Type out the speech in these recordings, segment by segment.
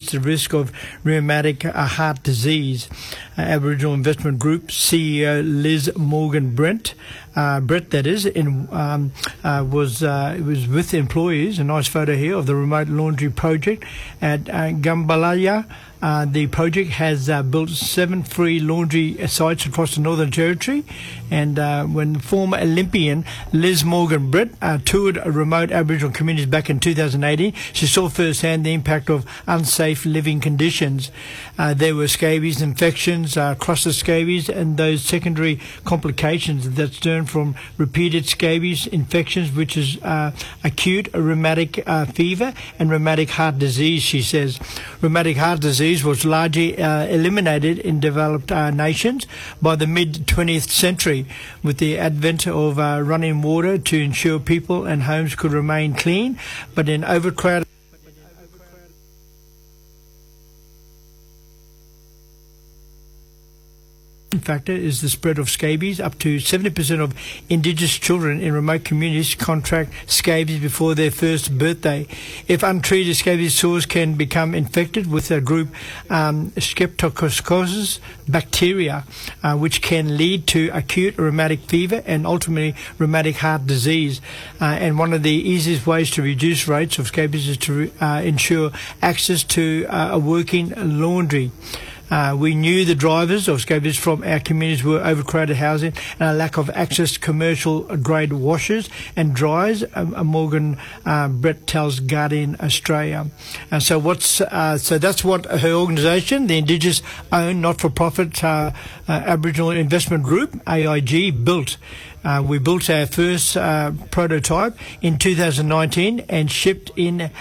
reduce the risk of rheumatic heart disease. Aboriginal Investment Group CEO Liz Morgan Brett, that is, was with employees. A nice photo here of the remote laundry project at Gumbalaya. The project has built 7 free laundry sites across the Northern Territory. And when former Olympian Liz Morgan Brett toured remote Aboriginal communities back in 2018, she saw firsthand the impact of unsafe living conditions. There were scabies infections, cluster scabies, and those secondary complications that stem from repeated scabies infections, which is acute rheumatic fever and rheumatic heart disease, she says. Rheumatic heart disease was largely eliminated in developed nations by the mid-20th century with the advent of running water to ensure people and homes could remain clean, but in overcrowded factor is the spread of scabies. Up to 70% of Indigenous children in remote communities contract scabies before their first birthday. If untreated, scabies sores can become infected with a group Streptococcus bacteria, which can lead to acute rheumatic fever and ultimately rheumatic heart disease. And one of the easiest ways to reduce rates of scabies is to ensure access to a working laundry. We knew the drivers of scabies from our communities were overcrowded housing and a lack of access to commercial grade washers and dryers, Morgan Brett tells Guardian Australia. So that's what her organisation, the Indigenous owned not-for-profit Aboriginal Investment Group, AIG, built. We built our first prototype in 2019 and shipped it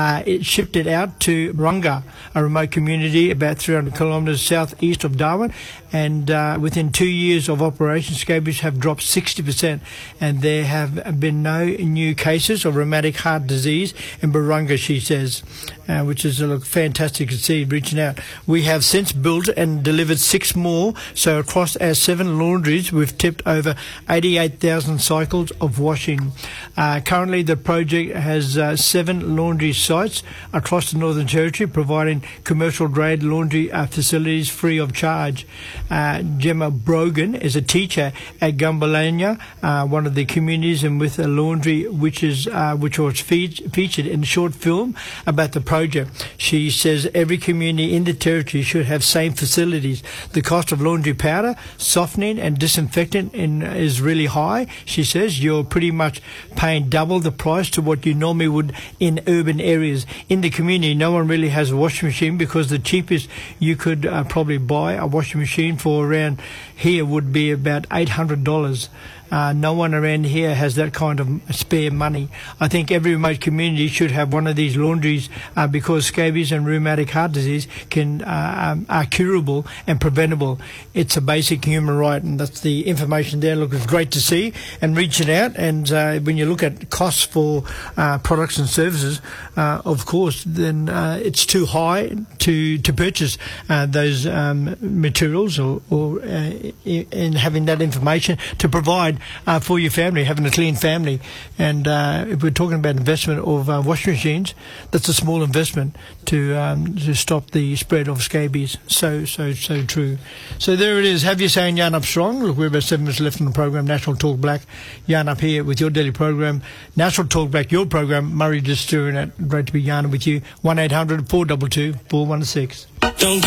out to Runga, a remote community about 300 kilometres southeast of Darwin. And within 2 years of operation, scabies have dropped 60%, and there have been no new cases of rheumatic heart disease in Burunga, she says, which is fantastic to see, reaching out. We have since built and delivered 6 more, so across our 7 laundries, we've tipped over 88,000 cycles of washing. Currently, the project has 7 laundry sites across the Northern Territory, providing commercial-grade laundry facilities free of charge. Gemma Brogan is a teacher at Gumbalanya, one of the communities, and with a laundry which was featured in a short film about the project. She says every community in the territory should have same facilities. The cost of laundry powder, softening and disinfectant is really high. She says you're pretty much paying double the price to what you normally would in urban areas. In the community, no one really has a washing machine because the cheapest you could probably buy a washing machine for around here would be about $800. No one around here has that kind of spare money. I think every remote community should have one of these laundries because scabies and rheumatic heart disease are curable and preventable. It's a basic human right, and that's the information there. Look, it's great to see and reaching out. And when you look at costs for products and services, of course, then it's too high to purchase those materials or in having that information to provide for your family, having a clean family. And if we're talking about investment of washing machines, that's a small investment to stop the spread of scabies. So true. So there it is. Have you saying Yarn Up Strong? Look, we're about 7 minutes left in the program. National Talk Black. Yarn Up here with your daily program. National Talk Black, your program. Murray Disturin. Great to be yarning with you. 1-800-422-416.